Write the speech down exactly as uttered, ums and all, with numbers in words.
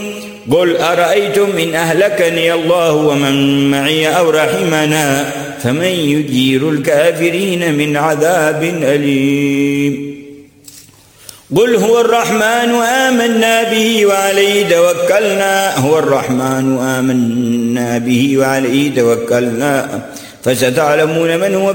قل أرأيتم إن أهلكني الله ومن معي أو رحمنا فمن يجير الكافرين من عذاب أليم. قل هو الرحمن آمنا به وعليه توكلنا هو الرحمن آمنا به وعليه توكلنا فستعلمون من هو